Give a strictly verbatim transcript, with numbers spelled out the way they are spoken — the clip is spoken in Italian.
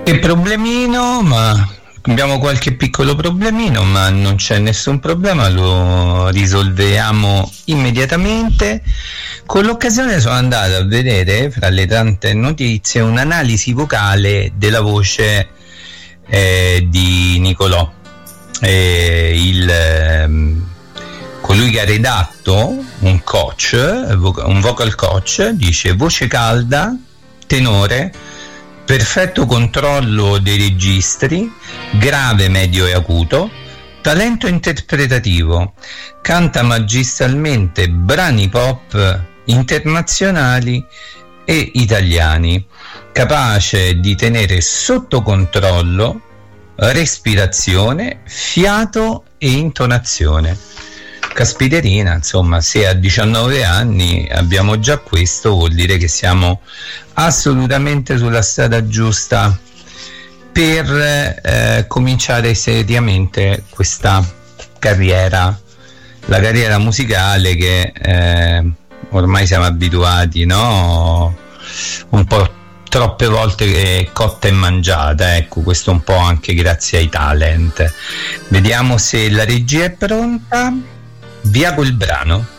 Che problemino, ma abbiamo qualche piccolo problemino, ma non c'è nessun problema, lo risolviamo immediatamente. Con l'occasione sono andato a vedere, fra le tante notizie, un'analisi vocale della voce eh, di Nicolò, eh, il, eh, colui che ha redatto un coach, un vocal coach, dice: voce calda, tenore, perfetto controllo dei registri, grave, medio e acuto, talento interpretativo, canta magistralmente brani pop internazionali e italiani, capace di tenere sotto controllo respirazione, fiato e intonazione. Caspiterina, insomma, se a diciannove anni abbiamo già questo, vuol dire che siamo assolutamente sulla strada giusta per eh, cominciare seriamente questa carriera, la carriera musicale che eh, ormai siamo abituati, no? Un po' troppe volte cotta e mangiata, ecco, questo un po' anche grazie ai talent. Vediamo se la regia è pronta. Via col brano.